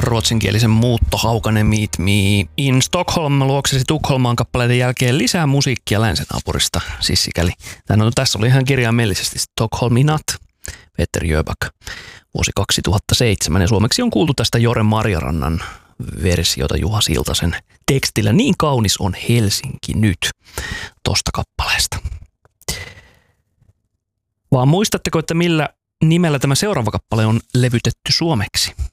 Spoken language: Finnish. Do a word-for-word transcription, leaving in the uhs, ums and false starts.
ruotsinkielisen muutto Haukane Meet Me in Stockholm luoksesi Tukholmaan kappaleiden jälkeen lisää musiikkia länsinaapurista, siis sikäli. No, tässä oli ihan kirjaimellisesti Stockholminat, Peter Jöback, vuosi kaksituhattaseitsemän, ja suomeksi on kuultu tästä Jore Marjarannan versiota Juha Siltasen tekstillä. Niin kaunis on Helsinki nyt, tosta kappaleesta. Vaan muistatteko, että millä nimellä tämä seuraava kappale on levytetty suomeksi?